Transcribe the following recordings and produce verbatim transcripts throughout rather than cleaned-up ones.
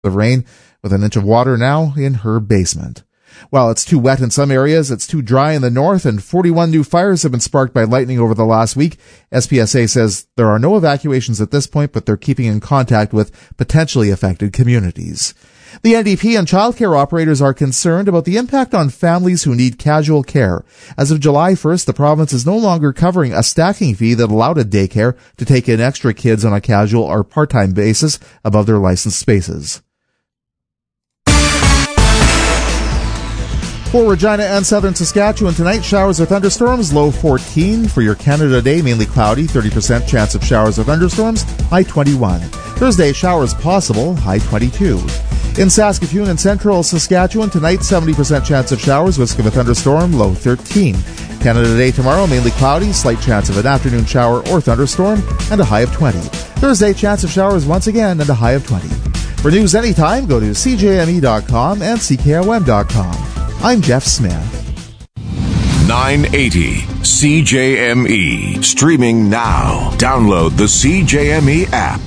of rain with an inch of water now in her basement. While it's too wet in some areas, it's too dry in the north, and forty-one new fires have been sparked by lightning over the last week. S P S A says there are no evacuations at this point, but they're keeping in contact with potentially affected communities. The N D P and childcare operators are concerned about the impact on families who need casual care. As of July first, the province is no longer covering a stacking fee that allowed a daycare to take in extra kids on a casual or part-time basis above their licensed spaces. For Regina and southern Saskatchewan tonight, showers or thunderstorms, low fourteen. For your Canada Day, mainly cloudy, thirty percent chance of showers or thunderstorms, high twenty-one. Thursday, showers possible, high twenty-two. In Saskatoon and central Saskatchewan tonight, seventy percent chance of showers, risk of a thunderstorm, low thirteen. Canada Day tomorrow, mainly cloudy, slight chance of an afternoon shower or thunderstorm, and a high of twenty. Thursday, chance of showers once again and a high of twenty. For news anytime, go to c j m e dot com and c k o m dot com. I'm Jeff Smith. nine eighty C J M E. Streaming now. Download the C J M E app.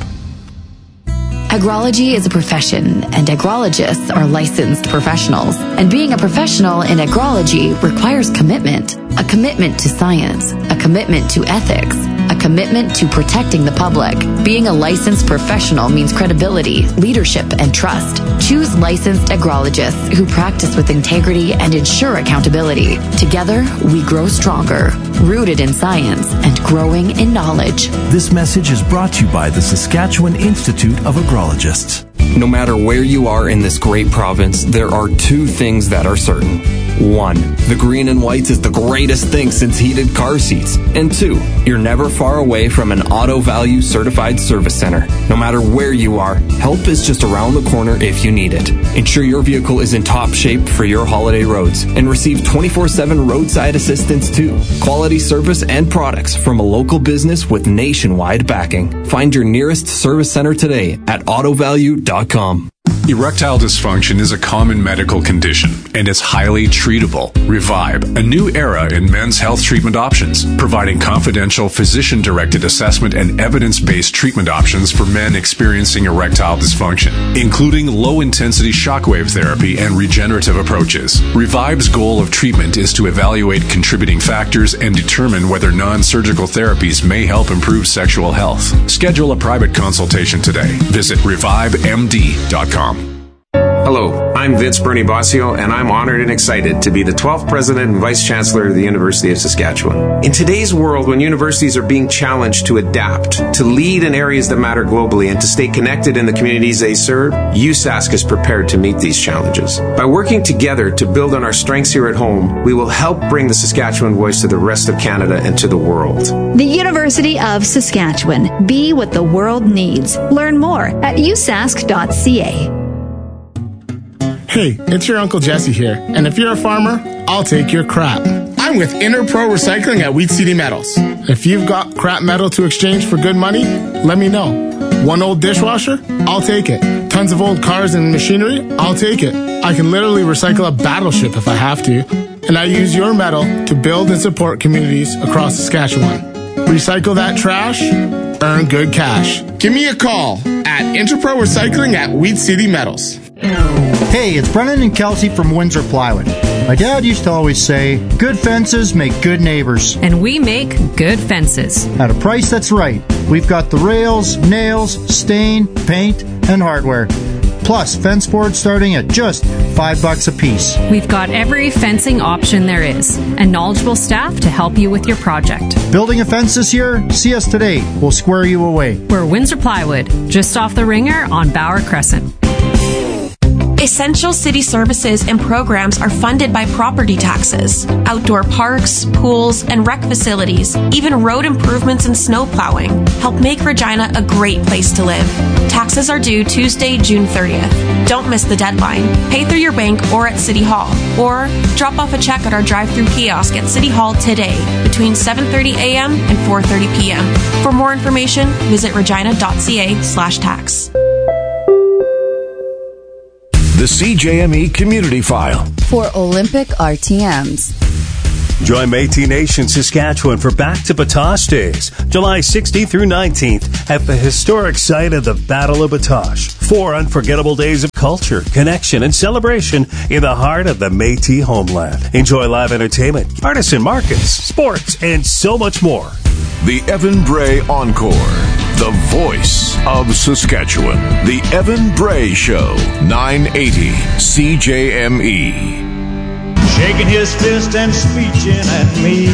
Agrology is a profession, and agrologists are licensed professionals. And being a professional in agrology requires commitment. A commitment to science, a commitment to ethics, a commitment to protecting the public. Being a licensed professional means credibility, leadership, and trust. Choose licensed agrologists who practice with integrity and ensure accountability. Together, we grow stronger, rooted in science and growing in knowledge. This message is brought to you by the Saskatchewan Institute of Agrologists. No matter where you are in this great province, there are two things that are certain. One, the green and whites is the greatest thing since heated car seats. And two, you're never far away from an Auto Value certified service center. No matter where you are, help is just around the corner if you need it. Ensure your vehicle is in top shape for your holiday roads and receive twenty-four seven roadside assistance too. Quality service and products from a local business with nationwide backing. Find your nearest service center today at auto value dot com. Erectile dysfunction is a common medical condition, and it's highly treatable. Revive, a new era in men's health treatment options, providing confidential physician-directed assessment and evidence-based treatment options for men experiencing erectile dysfunction, including low-intensity shockwave therapy and regenerative approaches. Revive's goal of treatment is to evaluate contributing factors and determine whether non-surgical therapies may help improve sexual health. Schedule a private consultation today. Visit revive m d dot com. Hello, I'm Vince Bernie Bossio, and I'm honored and excited to be the twelfth President and Vice Chancellor of the University of Saskatchewan. In today's world, when universities are being challenged to adapt, to lead in areas that matter globally, and to stay connected in the communities they serve, U S A S C is prepared to meet these challenges. By working together to build on our strengths here at home, we will help bring the Saskatchewan voice to the rest of Canada and to the world. The University of Saskatchewan. Be what the world needs. Learn more at u sask dot c a. Hey, it's your Uncle Jesse here, and if you're a farmer, I'll take your crap. I'm with Interpro Recycling at Wheat City Metals. If you've got crap metal to exchange for good money, let me know. One old dishwasher? I'll take it. Tons of old cars and machinery? I'll take it. I can literally recycle a battleship if I have to. And I use your metal to build and support communities across Saskatchewan. Recycle that trash, earn good cash. Give me a call at Interpro Recycling at Wheat City Metals. Hey, it's Brennan and Kelsey from Windsor Plywood. My dad used to always say, good fences make good neighbors. And we make good fences. At a price that's right. We've got the rails, nails, stain, paint, and hardware. Plus, fence boards starting at just five bucks a piece. We've got every fencing option there is, and knowledgeable staff to help you with your project. Building a fence this year? See us today. We'll square you away. We're Windsor Plywood, just off the Ringer on Bauer Crescent. Essential city services and programs are funded by property taxes. Outdoor parks, pools, and rec facilities, even road improvements and snow plowing, help make Regina a great place to live. Taxes are due Tuesday, June thirtieth. Don't miss the deadline. Pay through your bank or at City Hall. Or drop off a check at our drive-through kiosk at City Hall today between seven thirty a.m. and four thirty p.m. For more information, visit regina.ca slash tax. The C J M E Community File. For Olympic R T Ms. Join Métis Nation Saskatchewan for Back to Batoche Days, July sixteenth through nineteenth at the historic site of the Battle of Batoche. Four unforgettable days of culture, connection, and celebration in the heart of the Métis homeland. Enjoy live entertainment, artisan markets, sports, and so much more. The Evan Bray Encore, the voice of Saskatchewan. The Evan Bray Show, nine eighty C J M E. Shaking his fist and screeching at me,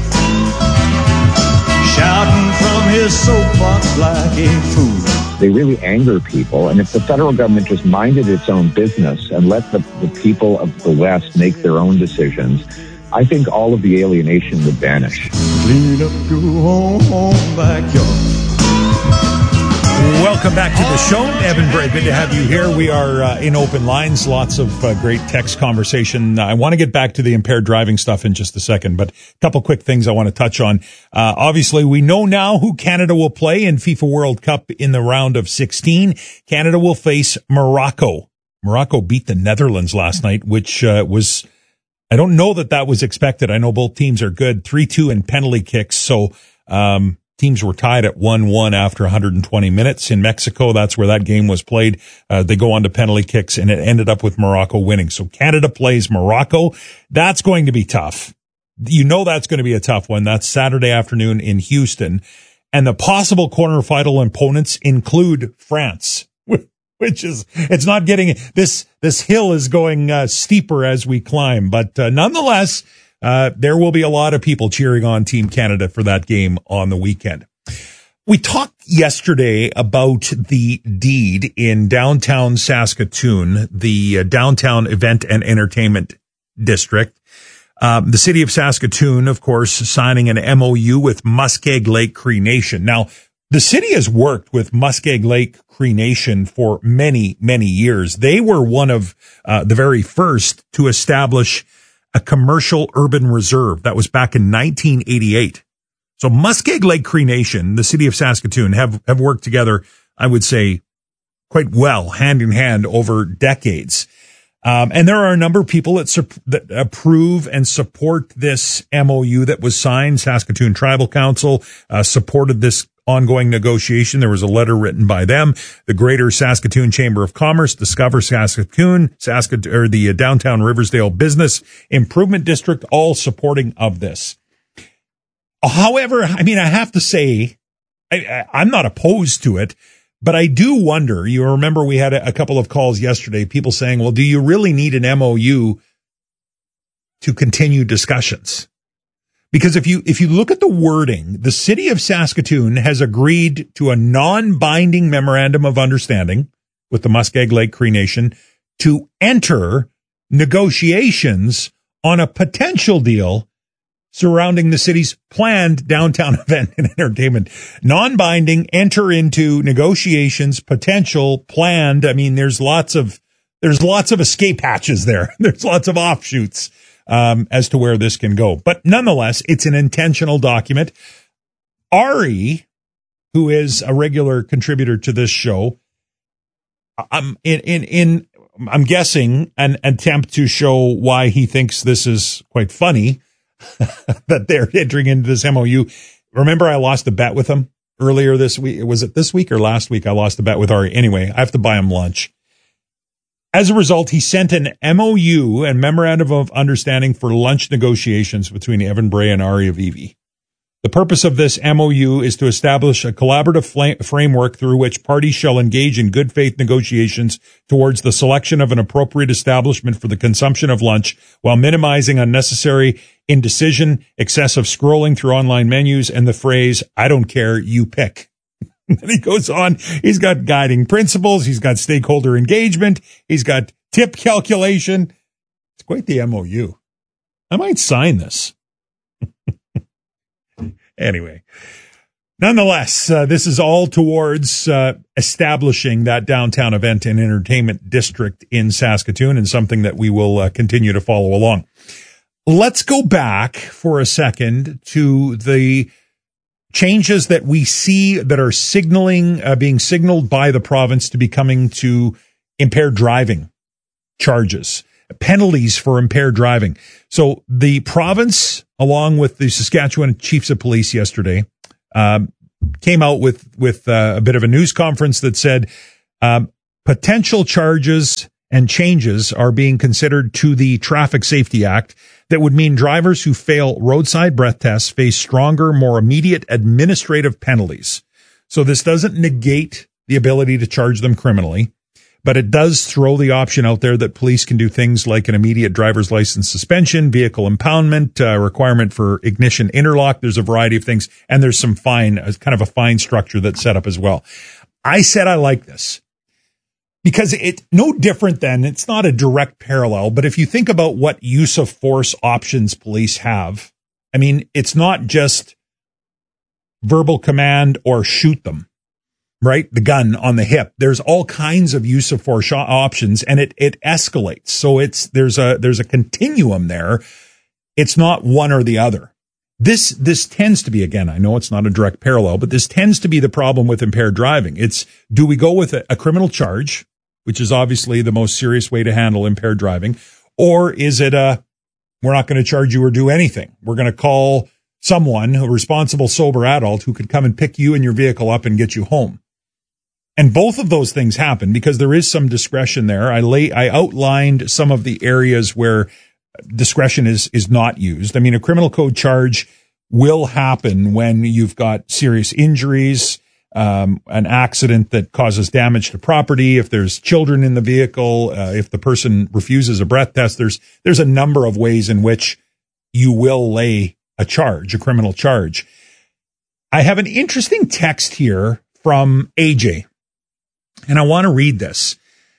shouting from his soapbox like a fool. They really anger people, and if the federal government just minded its own business and let the, the people of the West make their own decisions, I think all of the alienation would vanish. Clean up your home, home backyard. Welcome back to the show. Evan Bray, good to have you here. We are uh, in open lines, lots of uh, great text conversation. I want to get back to the impaired driving stuff in just a second, but a couple quick things I want to touch on. Uh, obviously, we know now who Canada will play in FIFA World Cup in the round of sixteen. Canada will face Morocco. Morocco beat the Netherlands last night, which uh, was, I don't know that that was expected. I know both teams are good, three two in penalty kicks, so um teams were tied at one one after one hundred twenty minutes. In Mexico, that's where that game was played. Uh, they go on to penalty kicks, and it ended up with Morocco winning. So Canada plays Morocco. That's going to be tough. You know that's going to be a tough one. That's Saturday afternoon in Houston. And the possible quarterfinal opponents include France, which is, it's not getting, this, this hill is going uh, steeper as we climb. But uh, nonetheless, Uh, there will be a lot of people cheering on Team Canada for that game on the weekend. We talked yesterday about the deed in downtown Saskatoon, the uh, downtown event and entertainment district. Um, the city of Saskatoon, of course, signing an M O U with Muskeg Lake Cree Nation. Now, the city has worked with Muskeg Lake Cree Nation for many, many years. They were one of uh, the very first to establish a commercial urban reserve. That was back in nineteen eighty-eight. So Muskeg Lake Cree Nation, the city of Saskatoon, have, have worked together, I would say, quite well, hand in hand over decades. Um, and there are a number of people that, su- that approve and support this M O U that was signed. Saskatoon Tribal Council uh, supported this ongoing negotiation. There was a letter written by them. The Greater Saskatoon Chamber of Commerce, Discover Saskatoon, Saskatoon, or the Downtown Riversdale Business Improvement District, all supporting of this. However, I mean, I have to say, I, I, I'm not opposed to it, but I do wonder, you remember we had a, a couple of calls yesterday, people saying, well, do you really need an M O U to continue discussions? Because if you, if you look at the wording, the city of Saskatoon has agreed to a non-binding memorandum of understanding with the Muskeg Lake Cree Nation to enter negotiations on a potential deal surrounding the city's planned downtown event and entertainment. Non-binding, enter into negotiations, potential, planned. I mean, there's lots of, there's lots of escape hatches there. There's lots of offshoots. Um, as to where this can go. But nonetheless, it's an intentional document. Ari, who is a regular contributor to this show, I'm in, in, in, I'm guessing an attempt to show why he thinks this is quite funny that they're entering into this M O U. Remember, I lost a bet with him earlier this week. Was it this week or last week? I lost a bet with Ari. Anyway, I have to buy him lunch. As a result, he sent an M O U and memorandum of understanding for lunch negotiations between Evan Bray and Ari Avivi. The purpose of this M O U is to establish a collaborative fl- framework through which parties shall engage in good faith negotiations towards the selection of an appropriate establishment for the consumption of lunch while minimizing unnecessary indecision, excessive scrolling through online menus, and the phrase, I don't care, you pick. And he goes on, he's got guiding principles, he's got stakeholder engagement, he's got tip calculation. It's quite the M O U. I might sign this. Anyway, nonetheless, uh, this is all towards uh, establishing that downtown event and entertainment district in Saskatoon, and something that we will uh, continue to follow along. Let's go back for a second to the changes that we see that are signaling, uh, being signaled by the province to be coming to impaired driving charges. penalties for impaired driving. So the province, along with the Saskatchewan Chiefs of Police yesterday, um, came out with, with uh, a bit of a news conference that said um, potential charges and changes are being considered to the Traffic Safety Act that would mean drivers who fail roadside breath tests face stronger, more immediate administrative penalties. So this doesn't negate the ability to charge them criminally, but it does throw the option out there that police can do things like an immediate driver's license suspension, vehicle impoundment, uh, requirement for ignition interlock. There's a variety of things, and there's some fine, uh, kind of a fine structure that's set up as well. I said I like this because it's no different than, it's not a direct parallel, but if you think about what use of force options police have, I mean, it's not just verbal command or shoot them, right? The gun on the hip. There's all kinds of use of force options, and it, it escalates. So it's, there's a, there's a continuum there. It's not one or the other. This, this tends to be, again, I know it's not a direct parallel, but this tends to be the problem with impaired driving. It's, do we go with a, a criminal charge, which is obviously the most serious way to handle impaired driving, or is it a, we're not going to charge you or do anything. We're going to call someone, a responsible, sober adult who could come and pick you and your vehicle up and get you home. And both of those things happen because there is some discretion there. I lay, I outlined some of the areas where discretion is, is not used. I mean, a criminal code charge will happen when you've got serious injuries, um, an accident that causes damage to property, if there's children in the vehicle, uh, if the person refuses a breath test. There's, there's a number of ways in which you will lay a charge, a criminal charge. I have an interesting text here from A J, and I want to read this.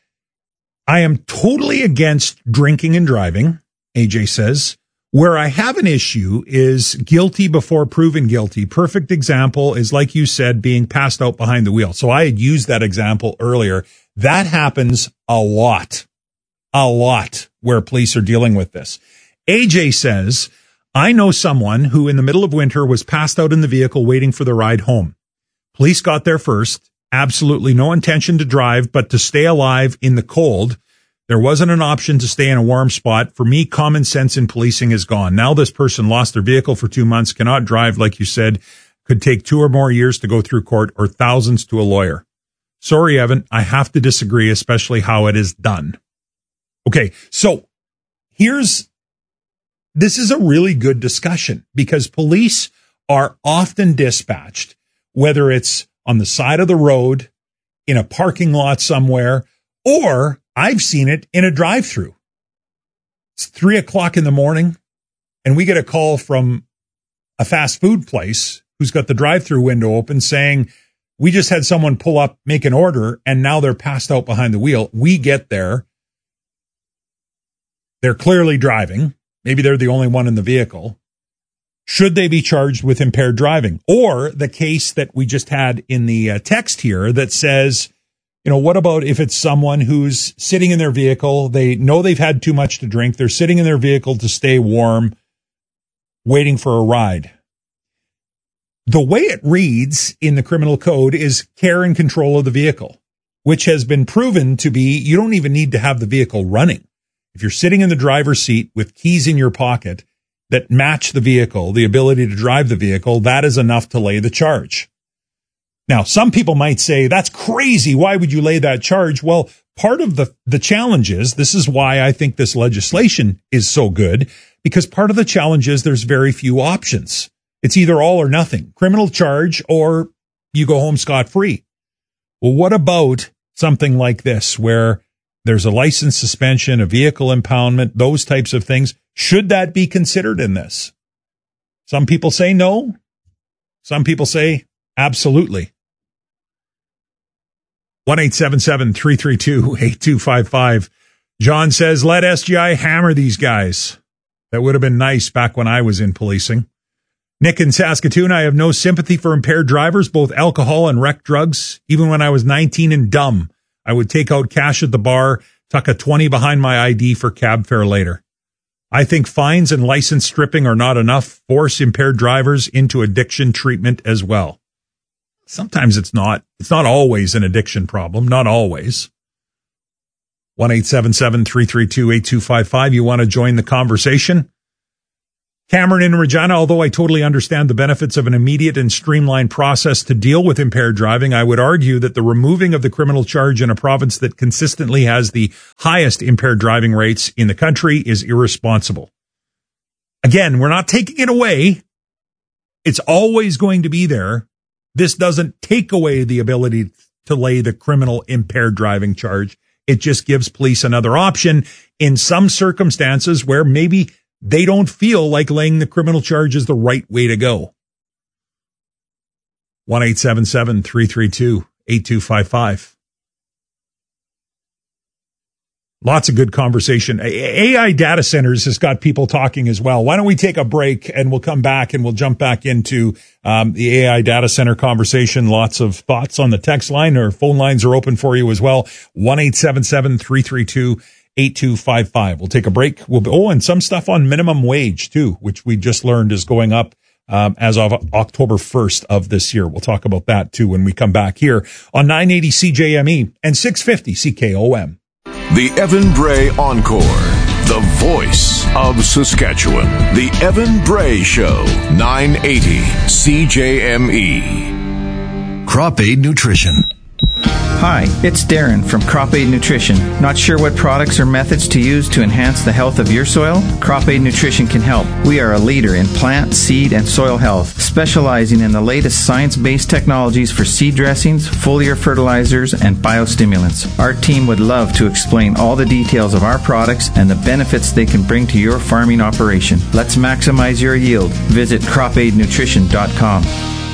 I am totally against drinking and driving, A J says. Where I have an issue is guilty before proven guilty. Perfect example is, like you said, being passed out behind the wheel. So I had used that example earlier. That happens a lot, a lot where police are dealing with this. A J says, I know someone who in the middle of winter was passed out in the vehicle waiting for the ride home. Police got there first. Absolutely no intention to drive, but to stay alive in the cold. There wasn't an option to stay in a warm spot. For me, common sense in policing is gone. Now this person lost their vehicle for two months, cannot drive, like you said, could take two or more years to go through court or thousands to a lawyer. Sorry, Evan, I have to disagree, especially how it is done. Okay, so here's, this is a really good discussion because police are often dispatched, whether it's on the side of the road, in a parking lot somewhere, or I've seen it in a drive-through. It's three o'clock in the morning, and we get a call from a fast food place who's got the drive-through window open saying, we just had someone pull up, make an order, and now they're passed out behind the wheel. We get there. They're clearly driving. Maybe they're the only one in the vehicle. Should they be charged with impaired driving? Or the case that we just had in the uh, text here that says, you know, what about if it's someone who's sitting in their vehicle, they know they've had too much to drink, they're sitting in their vehicle to stay warm, waiting for a ride. The way it reads in the criminal code is care and control of the vehicle, which has been proven to be, you don't even need to have the vehicle running. If you're sitting in the driver's seat with keys in your pocket that match the vehicle, the ability to drive the vehicle, that is enough to lay the charge. Now, some people might say, that's crazy. Why would you lay that charge? Well, part of the, the challenge is, this is why I think this legislation is so good, because part of the challenge is there's very few options. It's either all or nothing, criminal charge or you go home scot-free. Well, what about something like this, where there's a license suspension, a vehicle impoundment, those types of things? Should that be considered in this? Some people say no. Some people say absolutely. one eight seven seven, three three two, eight two five five. John says, let S G I hammer these guys. That would have been nice back when I was in policing. Nick in Saskatoon, I have no sympathy for impaired drivers, both alcohol and rec drugs. Even when I was nineteen and dumb, I would take out cash at the bar, tuck a twenty behind my I D for cab fare later. I think fines and license stripping are not enough. Force impaired drivers into addiction treatment as well. Sometimes it's not. It's not always an addiction problem. Not always. one eight seven seven, three three two, eight two five five. You want to join the conversation? Cameron in Regina, although I totally understand the benefits of an immediate and streamlined process to deal with impaired driving, I would argue that the removing of the criminal charge in a province that consistently has the highest impaired driving rates in the country is irresponsible. Again, we're not taking it away. It's always going to be there. This doesn't take away the ability to lay the criminal impaired driving charge. It just gives police another option in some circumstances where maybe they don't feel like laying the criminal charge is the right way to go. one eight seven seven, three three two, eight two five five. Lots of good conversation. A I data centers has got people talking as well. Why don't we take a break and we'll come back and we'll jump back into um, the A I data center conversation. Lots of thoughts on the text line or phone lines are open for you as well. one eight seven seven, three three two, eight two five five. We'll take a break. We'll be, oh, and some stuff on minimum wage too, which we just learned is going up um, as of October first of this year. We'll talk about that too when we come back here on nine eighty C J M E and six fifty C K O M. The Evan Bray Encore, the voice of Saskatchewan. The Evan Bray Show, nine eighty C J M E. Crop Aid Nutrition. Hi, it's Darren from Crop Aid Nutrition. Not sure what products or methods to use to enhance the health of your soil? Crop Aid Nutrition can help. We are a leader in plant, seed, and soil health, specializing in the latest science-based technologies for seed dressings, foliar fertilizers, and biostimulants. Our team would love to explain all the details of our products and the benefits they can bring to your farming operation. Let's maximize your yield. Visit crop aid nutrition dot com.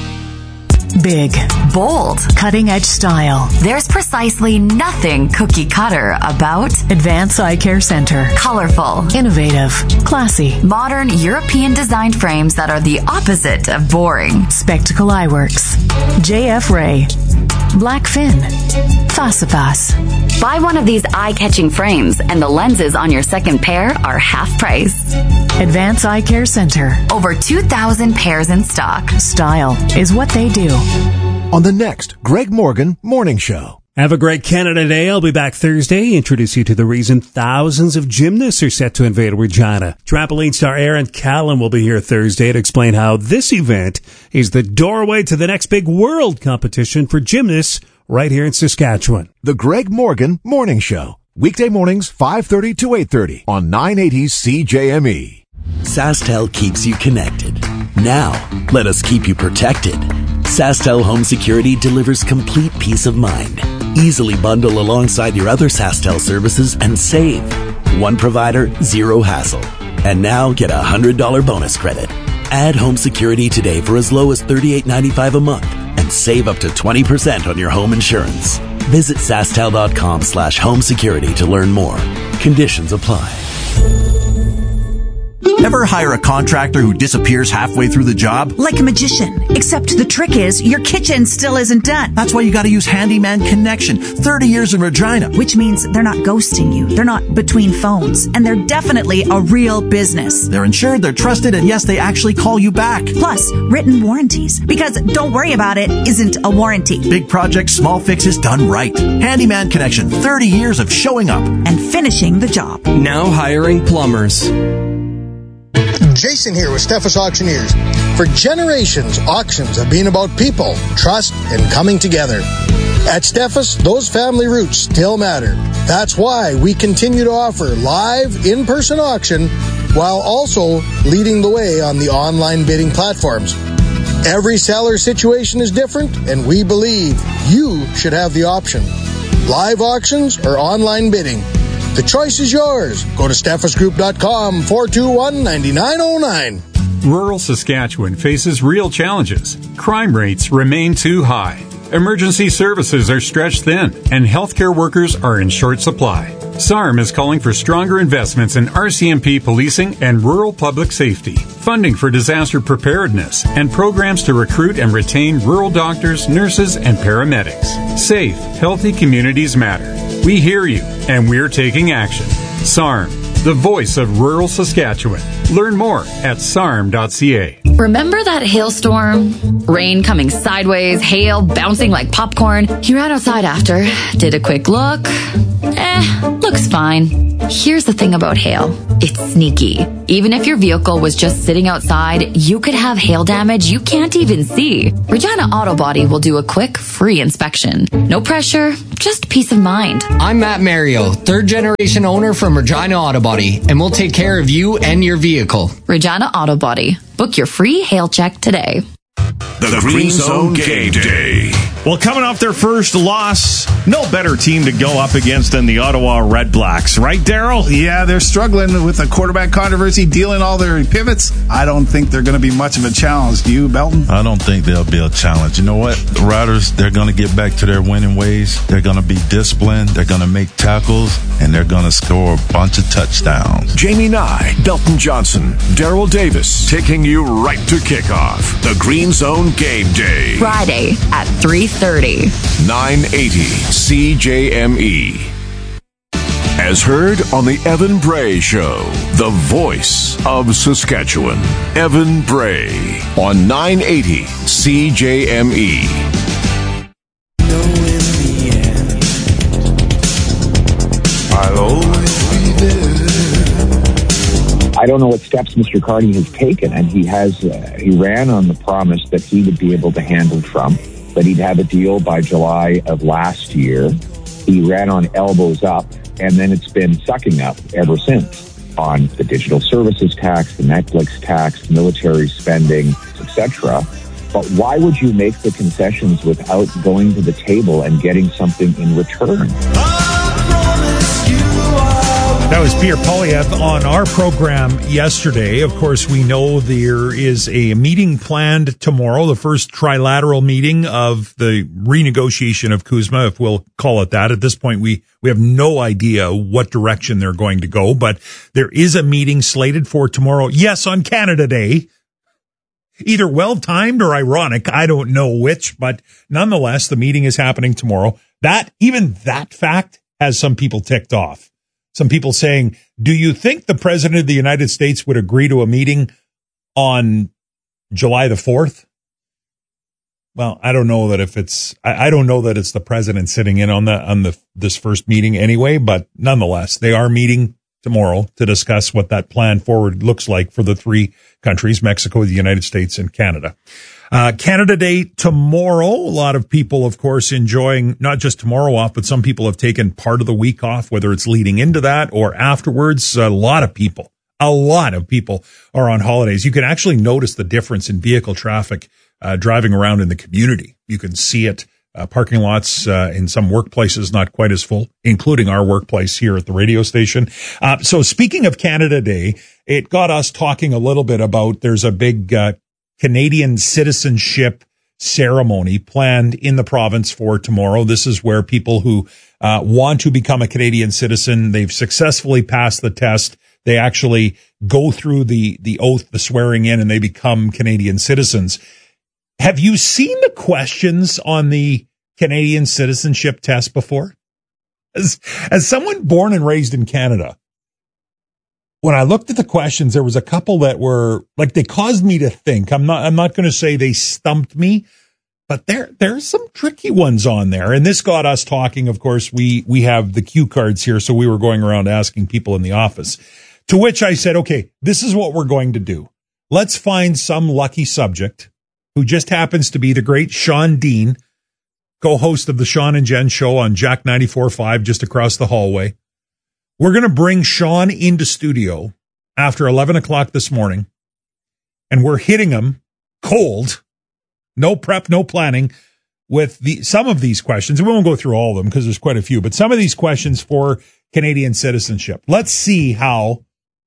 Big, bold, cutting-edge style. There's precisely nothing cookie-cutter about Advance Eye Care Center. Colorful, innovative, classy, modern European-designed frames that are the opposite of boring. Spectacle Eyeworks, J F Ray, Blackfin, Fasifas. Buy one of these eye-catching frames and the lenses on your second pair are half price. Advance Eye Care Center. Over two thousand pairs in stock. Style is what they do. On the next Greg Morgan Morning Show. Have a great Canada Day. I'll be back Thursday. Introduce you to the reason thousands of gymnasts are set to invade Regina. Trampoline star Aaron Callan will be here Thursday to explain how this event is the doorway to the next big world competition for gymnasts right here in Saskatchewan. The Greg Morgan Morning Show. Weekday mornings, five thirty to eight thirty on nine eighty C J M E. SaskTel keeps you connected. Now, let us keep you protected. SaskTel Home Security delivers complete peace of mind. Easily bundle alongside your other SaskTel services and save. One provider, zero hassle. And now get a one hundred dollars bonus credit. Add home security today for as low as thirty-eight ninety-five a month and save up to twenty percent on your home insurance. Visit SaskTel.com slash home security to learn more. Conditions apply. Ever hire a contractor who disappears halfway through the job? Like a magician. Except the trick is, your kitchen still isn't done. That's why you gotta use Handyman Connection. thirty years in Regina. Which means they're not ghosting you. They're not between phones. And they're definitely a real business. They're insured, they're trusted, and yes, they actually call you back. Plus, written warranties. Because don't worry about it isn't a warranty. Big projects, small fixes done right. Handyman Connection. thirty years of showing up. And finishing the job. Now hiring plumbers. Jason here with Steffes Auctioneers. For generations, auctions have been about people, trust, and coming together. At Steffes, those family roots still matter. That's why we continue to offer live, in-person auction while also leading the way on the online bidding platforms. Every seller situation is different, and we believe you should have the option. Live auctions or online bidding. The choice is yours. Go to steffes group dot com, four two one, nine nine zero nine. Rural Saskatchewan faces real challenges. Crime rates remain too high. Emergency services are stretched thin, and healthcare workers are in short supply. S A R M is calling for stronger investments in R C M P policing and rural public safety, funding for disaster preparedness, and programs to recruit and retain rural doctors, nurses, and paramedics. Safe, healthy communities matter. We hear you, and we're taking action. S A R M, the voice of rural Saskatchewan. Learn more at S A R M dot C A. Remember that hailstorm? Rain coming sideways, hail bouncing like popcorn. He ran outside after, did a quick look. Eh, looks fine. Here's the thing about hail. It's sneaky. Even if your vehicle was just sitting outside, you could have hail damage you can't even see. Regina Auto Body will do a quick, free inspection. No pressure, just peace of mind. I'm Matt Mario, third generation owner from Regina Auto Body, and we'll take care of you and your vehicle. Regina Auto Body. Book your free hail check today. The, the Green Zone Game Day. Well, coming off their first loss, no better team to go up against than the Ottawa Red Blacks, right, Daryl? Yeah, they're struggling with the quarterback controversy, dealing all their pivots. I don't think they're going to be much of a challenge. Do you, Belton? I don't think they'll be a challenge. You know what? The Riders, they're going to get back to their winning ways. They're going to be disciplined. They're going to make tackles, and they're going to score a bunch of touchdowns. Jamie Nye, Belton Johnson, Daryl Davis, taking you right to kickoff. The Green Zone Game Day. Friday at three thirty. nine eighty C J M E. As heard on the Evan Bray Show, the voice of Saskatchewan. Evan Bray on nine eighty C J M E. I'll always be there. I don't know what steps Mister Carney has taken, and he has. Uh, he ran on the promise that he would be able to handle Trump, that he'd have a deal by July of last year. He ran on elbows up, and then it's been sucking up ever since on the digital services tax, the Netflix tax, military spending, et cetera. But why would you make the concessions without going to the table and getting something in return? That was Pierre Poilievre on our program yesterday. Of course, we know there is a meeting planned tomorrow, the first trilateral meeting of the renegotiation of CUSMA, if we'll call it that. At this point, we, we have no idea what direction they're going to go, but there is a meeting slated for tomorrow. Yes, on Canada Day. Either well-timed or ironic, I don't know which, but nonetheless, the meeting is happening tomorrow. That, even that fact has some people ticked off. Some people saying, do you think the president of the United States would agree to a meeting on July the fourth? Well, I don't know that if it's, I, I don't know that it's the president sitting in on the, on the, this first meeting anyway, but nonetheless, they are meeting tomorrow to discuss what that plan forward looks like for the three countries, Mexico, the United States, and Canada. Uh, Canada Day tomorrow. A lot of people, of course, enjoying not just tomorrow off, but some people have taken part of the week off, whether it's leading into that or afterwards. A lot of people, a lot of people are on holidays. You can actually notice the difference in vehicle traffic, uh, driving around in the community. You can see it. Uh, parking lots, uh, in some workplaces not quite as full, including our workplace here at the radio station. Uh, so speaking of Canada Day, it got us talking a little bit about there's a big, uh, Canadian citizenship ceremony planned in the province for tomorrow. This is where people who uh, want to become a Canadian citizen, they've successfully passed the test. They actually go through the, the oath, the swearing in, and they become Canadian citizens. Have you seen the questions on the Canadian citizenship test before? As, as someone born and raised in Canada, when I looked at the questions, there was a couple that were like, they caused me to think. I'm not, I'm not going to say they stumped me, but there, there's some tricky ones on there. And this got us talking. Of course, we, we have the cue cards here. So we were going around asking people in the office, to which I said, okay, this is what we're going to do. Let's find some lucky subject who just happens to be the great Sean Dean, co-host of the Sean and Jen show on Jack ninety-four point five, just across the hallway. We're going to bring Sean into studio after eleven o'clock this morning, and we're hitting him cold, no prep, no planning, with the some of these questions. And we won't go through all of them because there's quite a few, but some of these questions for Canadian citizenship. Let's see how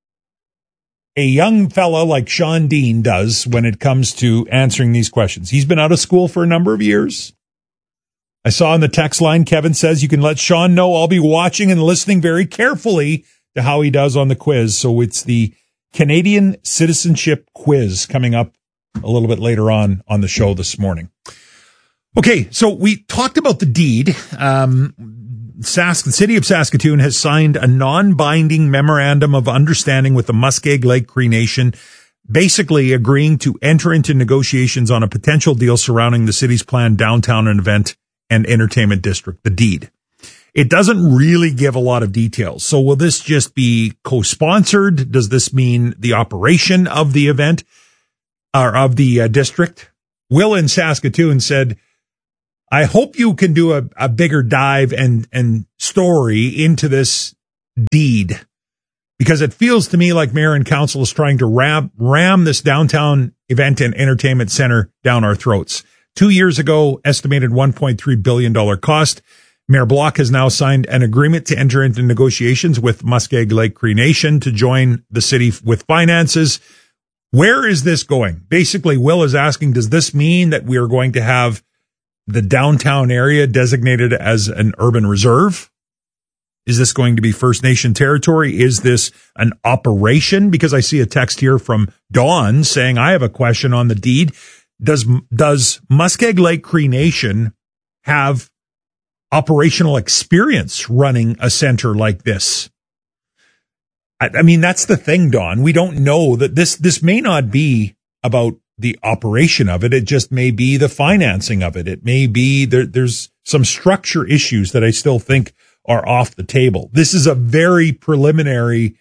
a young fella like Sean Dean does when it comes to answering these questions. He's been out of school for a number of years. I saw in the text line, Kevin says you can let Sean know I'll be watching and listening very carefully to how he does on the quiz. So it's the Canadian citizenship quiz coming up a little bit later on on the show this morning. Okay, so we talked about the deed. Um, Sask, the city of Saskatoon has signed a non-binding memorandum of understanding with the Muskeg Lake Cree Nation. basically agreeing to enter into negotiations on a potential deal surrounding the city's planned downtown event and entertainment district, the deed. It doesn't really give a lot of details. So will this just be co-sponsored? Does this mean the operation of the event or of the uh, district? Will in Saskatoon said, I hope you can do a, a bigger dive and, and story into this deed, because it feels to me like mayor and council is trying to ram, ram this downtown event and entertainment center down our throats. Two years ago, estimated one point three billion dollars cost. Mayor Block has now signed an agreement to enter into negotiations with Muskeg Lake Cree Nation to join the city with finances. Where is this going? Basically, Will is asking, does this mean that we are going to have the downtown area designated as an urban reserve? Is this going to be First Nation territory? Is this an operation? Because I see a text here from Dawn saying, I have a question on the deed. Does, does Muskeg Lake Cree Nation have operational experience running a center like this? I, I mean, that's the thing, Dawn. We don't know that this, this may not be about the operation of it. It just may be the financing of it. It may be there, there's some structure issues that I still think are off the table. This is a very preliminary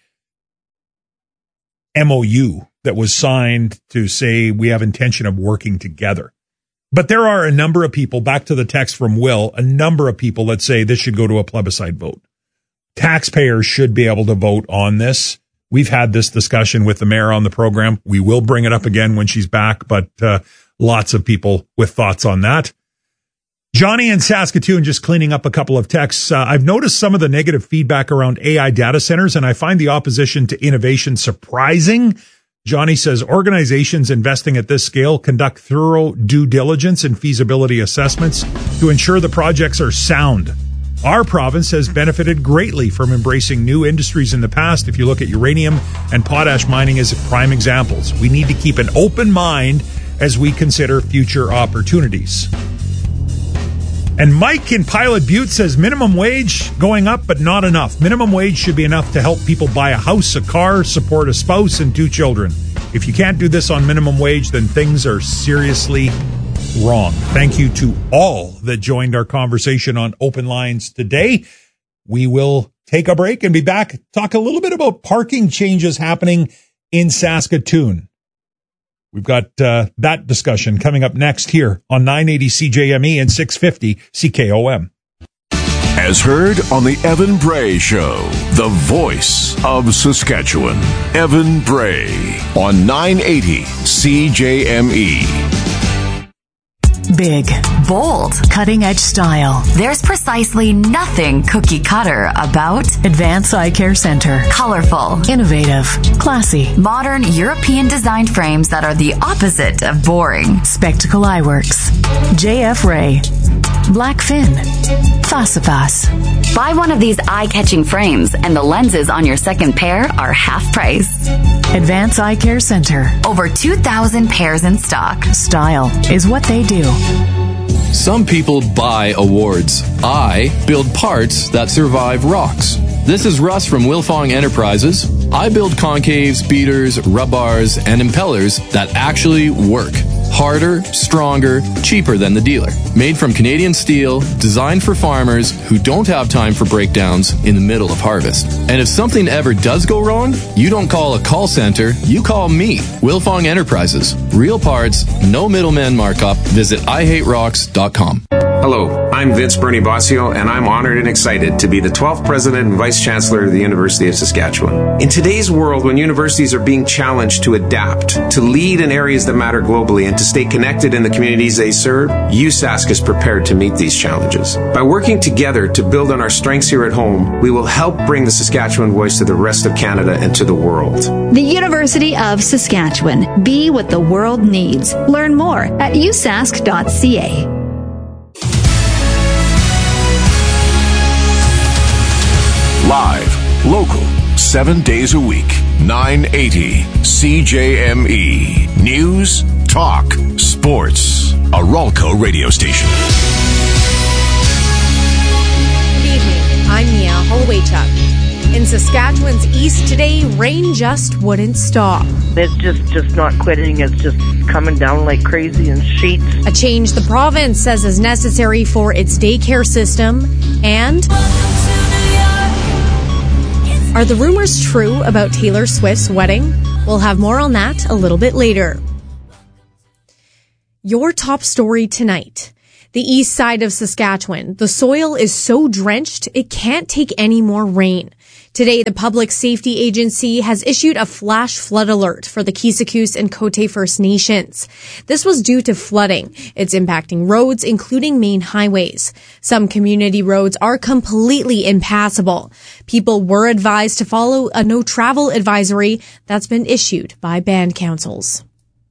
M O U that was signed to say we have intention of working together. But there are a number of people, back to the text from Will, a number of people that say this should go to a plebiscite vote. Taxpayers should be able to vote on this. We've had this discussion with the mayor on the program. We will bring it up again when she's back, but uh, lots of people with thoughts on that. Johnny in Saskatoon just cleaning up a couple of texts. Uh, I've noticed some of the negative feedback around A I data centers, and I find the opposition to innovation surprising. Johnny says organizations investing at this scale conduct thorough due diligence and feasibility assessments to ensure the projects are sound. Our province has benefited greatly from embracing new industries in the past. If you look at uranium and potash mining as prime examples, we need to keep an open mind as we consider future opportunities. And Mike in Pilot Butte says minimum wage going up, but not enough. Minimum wage should be enough to help people buy a house, a car, support a spouse, and two children. If you can't do this on minimum wage, then things are seriously wrong. Thank you to all that joined our conversation on Open Lines today. We will take a break and be back, talk a little bit about parking changes happening in Saskatoon. We've got uh, that discussion coming up next here on nine eighty C J M E and six fifty C K O M. As heard on the Evan Bray Show, the voice of Saskatchewan, Evan Bray on nine eighty C J M E. Big, bold, cutting-edge style. There's precisely nothing cookie cutter about Advance Eye Care Center. Colorful, innovative, classy, modern European designed frames that are the opposite of boring. Spectacle Eyeworks, J F Ray, Blackfin, Fasifas. Buy one of these eye-catching frames and the lenses on your second pair are half price. Advance Eye Care Center. Over two thousand pairs in stock. Style is what they do. Some people buy awards. I build parts that survive rocks. This is Russ from Wilfong Enterprises. I build concaves, beaters, rub bars, and impellers that actually work. Harder, stronger, cheaper than the dealer. Made from Canadian steel, designed for farmers who don't have time for breakdowns in the middle of harvest. And if something ever does go wrong, you don't call a call center, you call me, Wilfong Enterprises. Real parts, no middleman markup. Visit I hate rocks dot com. Hello, I'm Vince Bernie Bossio, and I'm honored and excited to be the twelfth President and Vice Chancellor of the University of Saskatchewan. In today's world, when universities are being challenged to adapt, to lead in areas that matter globally, and to stay connected in the communities they serve, U S A S C is prepared to meet these challenges. By working together to build on our strengths here at home, we will help bring the Saskatchewan voice to the rest of Canada and to the world. The University of Saskatchewan. Be what the world needs. Learn more at u sask dot c a. Live, local, seven days a week, nine eighty C J M E. News, talk, sports. A Ralco radio station. Good evening. I'm Mia Hollowaychuk. In Saskatchewan's east today, rain just wouldn't stop. It's just, just not quitting. It's just coming down like crazy in sheets. A change the province says is necessary for its daycare system. And are the rumors true about Taylor Swift's wedding? We'll have more on that a little bit later. Your top story tonight. The east side of Saskatchewan, the soil is so drenched it can't take any more rain. Today, the Public Safety Agency has issued a flash flood alert for the Kisakous and Cote First Nations. This was due to flooding. It's impacting roads, including main highways. Some community roads are completely impassable. People were advised to follow a no-travel advisory that's been issued by band councils.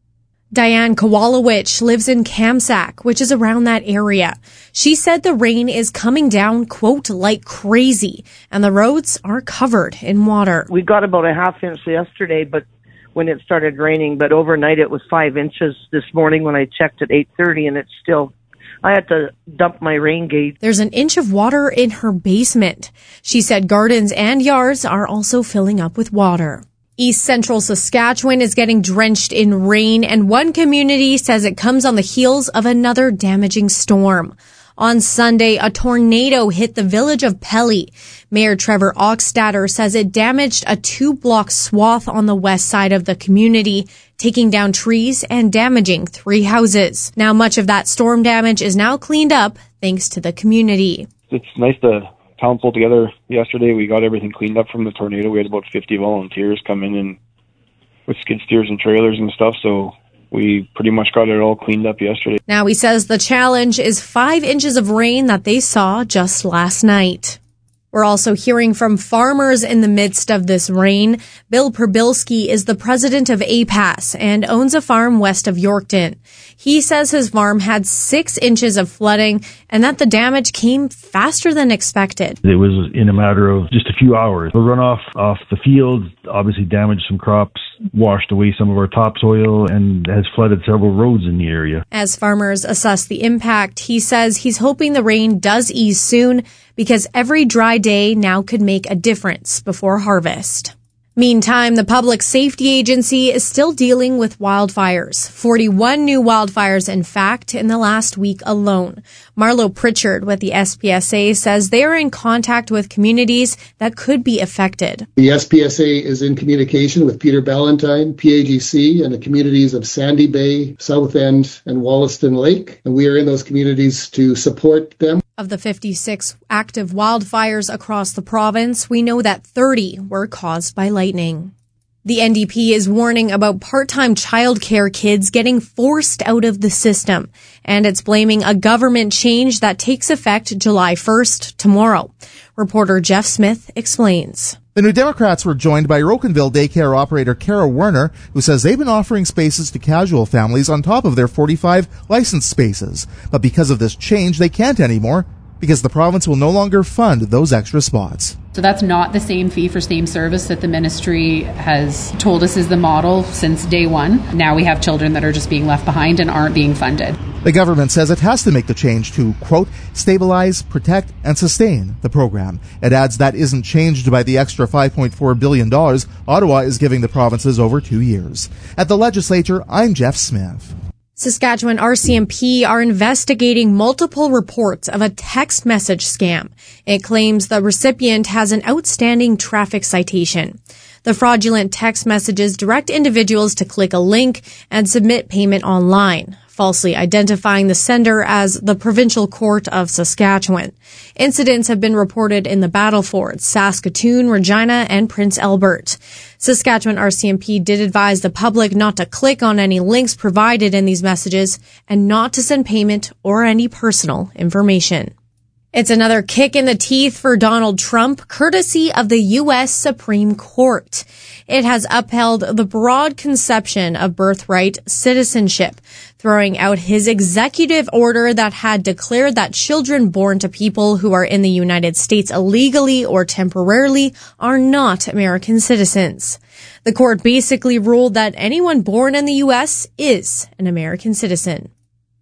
Diane Kowalowicz lives in Kamsack, which is around that area. She said the rain is coming down, quote, like crazy, and the roads are covered in water. We got about a half inch yesterday, but when it started raining, but overnight it was five inches this morning when I checked at eight thirty, and it's still, I had to dump my rain gauge. There's an inch of water in her basement. She said gardens and yards are also filling up with water. East Central Saskatchewan is getting drenched in rain, and one community says it comes on the heels of another damaging storm. On Sunday, a tornado hit the village of Pelly. Mayor Trevor Oxstatter says it damaged a two-block swath on the west side of the community, taking down trees and damaging three houses. Now, much of that storm damage is now cleaned up thanks to the community. It's nice to town pulled together yesterday. We got everything cleaned up from the tornado. We had about fifty volunteers come in and with skid steers and trailers and stuff, so we pretty much got it all cleaned up yesterday. Now he says the challenge is five inches of rain that they saw just last night. We're also hearing from farmers in the midst of this rain. Bill Perbilski is the president of A P A S and owns a farm west of Yorkton. He says his farm had six inches of flooding and that the damage came faster than expected. It was in a matter of just a few hours. The runoff off the fields obviously damaged some crops, washed away some of our topsoil, and has flooded several roads in the area. As farmers assess the impact, he says he's hoping the rain does ease soon because every dry day now could make a difference before harvest. Meantime, the Public Safety Agency is still dealing with wildfires. forty-one new wildfires, in fact, in the last week alone. Marlo Pritchard with the S P S A says they are in contact with communities that could be affected. The S P S A is in communication with Peter Ballantyne, P A G C, and the communities of Sandy Bay, South End, and Wollaston Lake. And we are in those communities to support them. Of the fifty-six active wildfires across the province, we know that thirty were caused by lightning. The N D P is warning about part-time childcare kids getting forced out of the system, and it's blaming a government change that takes effect July first, tomorrow. Reporter Jeff Smith explains. The New Democrats were joined by Rocanville daycare operator Kara Werner, who says they've been offering spaces to casual families on top of their forty-five licensed spaces. But because of this change, they can't anymore because the province will no longer fund those extra spots. So that's not the same fee for same service that the ministry has told us is the model since day one. Now we have children that are just being left behind and aren't being funded. The government says it has to make the change to, quote, stabilize, protect, and sustain the program. It adds that isn't changed by the extra five point four billion dollars Ottawa is giving the provinces over two years. At the legislature, I'm Jeff Smith. Saskatchewan R C M P are investigating multiple reports of a text message scam. It claims the recipient has an outstanding traffic citation. The fraudulent text messages direct individuals to click a link and submit payment online, falsely identifying the sender as the Provincial Court of Saskatchewan. Incidents have been reported in the Battlefords, Saskatoon, Regina, and Prince Albert. Saskatchewan R C M P did advise the public not to click on any links provided in these messages and not to send payment or any personal information. It's another kick in the teeth for Donald Trump, courtesy of the U S Supreme Court. It has upheld the broad conception of birthright citizenship, throwing out his executive order that had declared that children born to people who are in the United States illegally or temporarily are not American citizens. The court basically ruled that anyone born in the U S is an American citizen.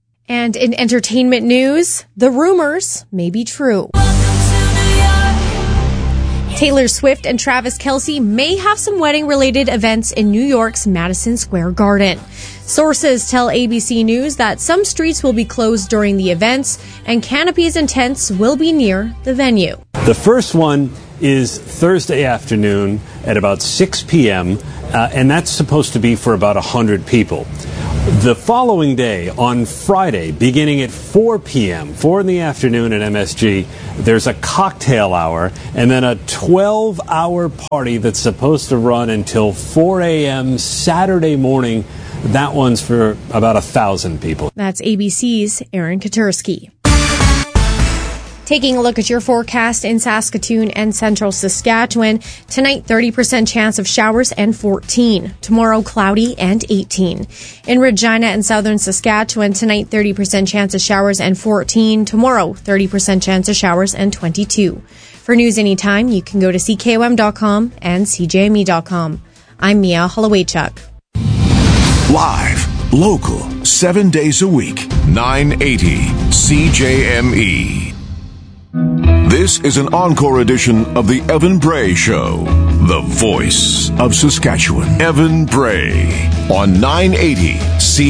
And in entertainment news, the rumors may be true. Taylor Swift and Travis Kelce may have some wedding-related events in New York's Madison Square Garden. Sources tell A B C News that some streets will be closed during the events, and canopies and tents will be near the venue. The first one is Thursday afternoon at about six p.m., uh, and that's supposed to be for about one hundred people. The following day, on Friday, beginning at four p.m., four in the afternoon at M S G, there's a cocktail hour and then a twelve-hour party that's supposed to run until four a.m. Saturday morning. That one's for about one thousand people. That's A B C's Aaron Katursky. Taking a look at your forecast in Saskatoon and central Saskatchewan. Tonight, thirty percent chance of showers and fourteen. Tomorrow, cloudy and eighteen. In Regina and southern Saskatchewan, tonight, thirty percent chance of showers and fourteen. Tomorrow, thirty percent chance of showers and twenty-two. For news anytime, you can go to C K O M dot com and C J M E dot com. I'm Mia Hollowaychuk. Live, local, seven days a week, nine eighty C J M E. This is an encore edition of the Evan Bray Show, the voice of Saskatchewan. Evan Bray on nine eighty C J M E.